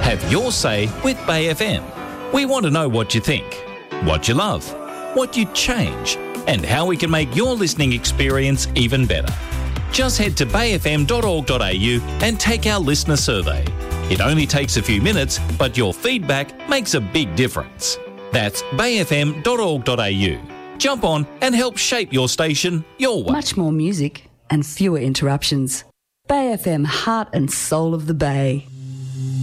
Have your say with Bay FM. We want to know what you think, what you love, what you'd change, and how we can make your listening experience even better. Just head to bayfm.org.au and take our listener survey. It only takes a few minutes, but your feedback makes a big difference. That's bayfm.org.au. Jump on and help shape your station your way. Much more music and fewer interruptions. Bay FM, heart and soul of the Bay.